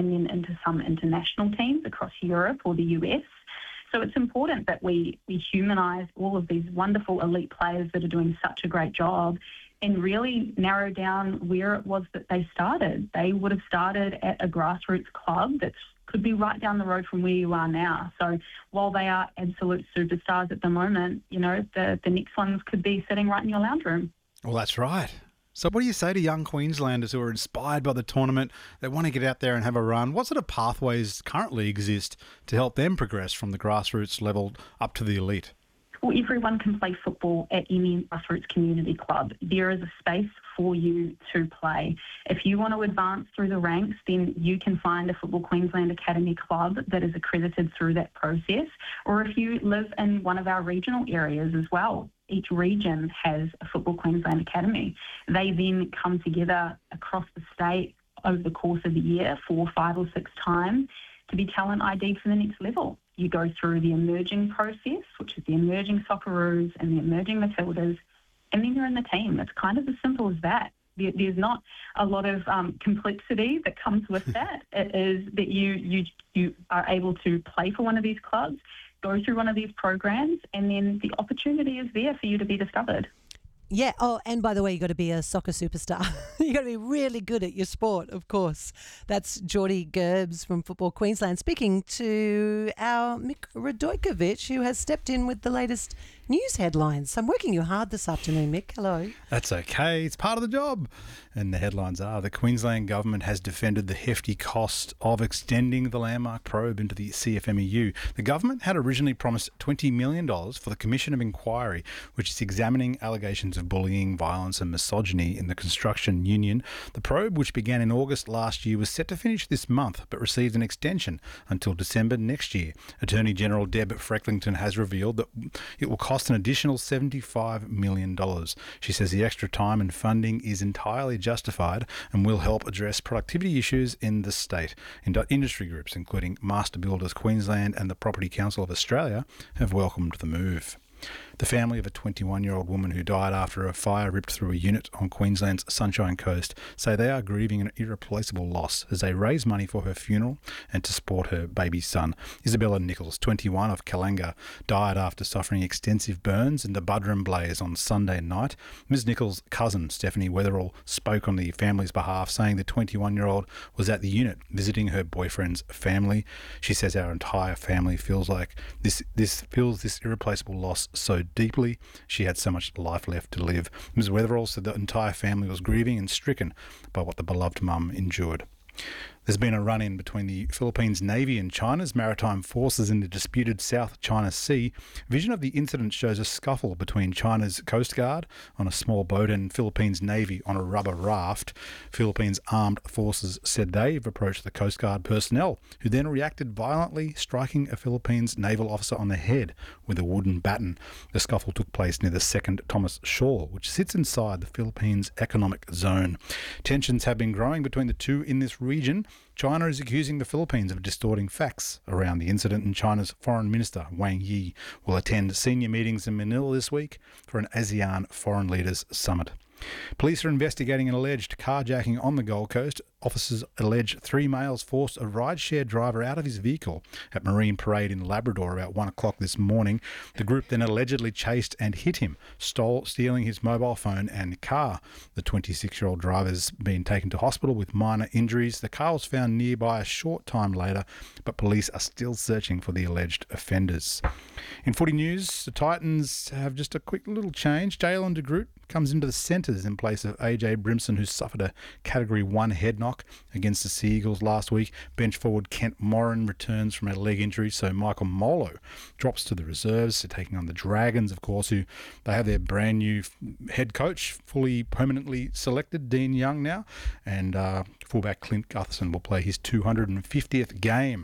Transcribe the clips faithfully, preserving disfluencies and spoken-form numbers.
and then into some international teams across Europe or the U S. So it's important that we, we humanise all of these wonderful elite players that are doing such a great job and really narrow down where it was that they started. They would have started at a grassroots club that could be right down the road from where you are now. So while they are absolute superstars at the moment, you know, the, the next ones could be sitting right in your lounge room. Well, that's right. So what do you say to young Queenslanders who are inspired by the tournament, they want to get out there and have a run? What sort of pathways currently exist to help them progress from the grassroots level up to the elite? Well, everyone can play football at any grassroots community club. There is a space for you to play. If you want to advance through the ranks, then you can find a Football Queensland Academy club that is accredited through that process. Or if you live in one of our regional areas as well, each region has a Football Queensland Academy. They then come together across the state over the course of the year, four, five or six times, to be talent I D'd for the next level. You go through the emerging process, which is the emerging Socceroos and the emerging Matildas, and then you're in the team. It's kind of as simple as that. There, there's not a lot of um, complexity that comes with that. It is that you, you, you are able to play for one of these clubs, go through one of these programs, and then the opportunity is there for you to be discovered. Yeah. Oh, and by the way, you got to be a soccer superstar. You got to be really good at your sport, of course. That's Geordie Gerbs from Football Queensland speaking to our Mick Radojkovic, who has stepped in with the latest news headlines. I'm working you hard this afternoon, Mick. Hello. That's okay. It's part of the job. And the headlines are: the Queensland government has defended the hefty cost of extending the landmark probe into the C F M E U. The government had originally promised twenty million dollars for the Commission of Inquiry, which is examining allegations of bullying, violence and misogyny in the construction union. The probe, which began in August last year, was set to finish this month but received an extension until December next year. Attorney General Deb Frecklington has revealed that it will cost an additional seventy-five million dollars. She says the extra time and funding is entirely justified and will help address productivity issues in the state. Industry groups, including Master Builders Queensland and the Property Council of Australia, have welcomed the move. The family of a twenty-one-year-old woman who died after a fire ripped through a unit on Queensland's Sunshine Coast say they are grieving an irreplaceable loss as they raise money for her funeral and to support her baby son. Isabella Nichols, twenty-one, of Kalanga, died after suffering extensive burns in the Buderim blaze on Sunday night. Miz Nichols' cousin, Stephanie Weatherall, spoke on the family's behalf, saying the twenty-one-year-old was at the unit visiting her boyfriend's family. She says our entire family feels like this, this feels this irreplaceable loss so deeply. She had so much life left to live. Miz Weatherall said the entire family was grieving and stricken by what the beloved mum endured. There's been a run-in between the Philippines Navy and China's maritime forces in the disputed South China Sea. Vision of the incident shows a scuffle between China's Coast Guard on a small boat and Philippines Navy on a rubber raft. Philippines armed forces said they've approached the Coast Guard personnel, who then reacted violently, striking a Philippines naval officer on the head with a wooden baton. The scuffle took place near the second Thomas Shore, which sits inside the Philippines Economic Zone. Tensions have been growing between the two in this region. China is accusing the Philippines of distorting facts around the incident, and China's Foreign Minister Wang Yi will attend senior meetings in Manila this week for an ASEAN Foreign Leaders Summit. Police are investigating an alleged carjacking on the Gold Coast. Officers allege three males forced a rideshare driver out of his vehicle at Marine Parade in Labrador about one o'clock this morning. The group then allegedly chased and hit him, stole, stealing his mobile phone and car. The twenty-six-year-old driver has been taken to hospital with minor injuries. The car was found nearby a short time later, but police are still searching for the alleged offenders. In footy news, the Titans have just a quick little change. Jalen de Groot comes into the centres in place of A J Brimson, who suffered a Category one head knock against the Sea Eagles last week. Bench forward Kent Moran returns from a leg injury, so Michael Molo drops to the reserves, taking on the Dragons, of course, who they have their brand new head coach, fully permanently selected, Dean Young now, and uh, fullback Clint Gutherson will play his two hundred fiftieth game.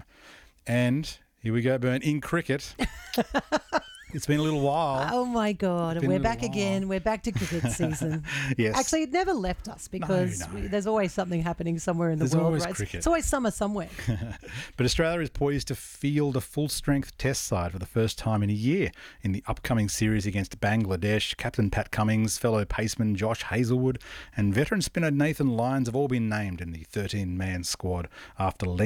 And here we go, Bern, in cricket. It's been a little while. Oh, my God. We're back while. again. We're back to cricket season. Yes. Actually, it never left us because no, no. We, there's always something happening somewhere in the There's world. always Right? cricket. It's always summer somewhere. But Australia is poised to field a full-strength test side for the first time in a year in the upcoming series against Bangladesh. Captain Pat Cummins, fellow paceman Josh Hazlewood and veteran spinner Nathan Lyons have all been named in the thirteen-man squad after